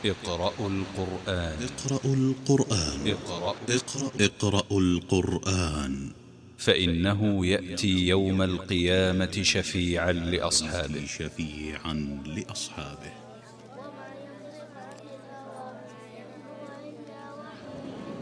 اقرأوا القرآن. اقرأوا القرآن. اقرأوا القرآن، فإنه يأتي يوم القيامة شفيعا لأصحابه.